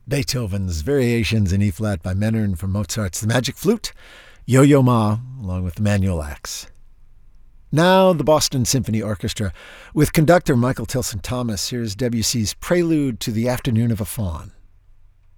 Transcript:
Beethoven's Variations in E-flat by Menarin from Mozart's The Magic Flute, Yo-Yo Ma, along with the manual axe. Now the Boston Symphony Orchestra. With conductor Michael Tilson Thomas, here's Debussy's Prelude to the Afternoon of a Faun.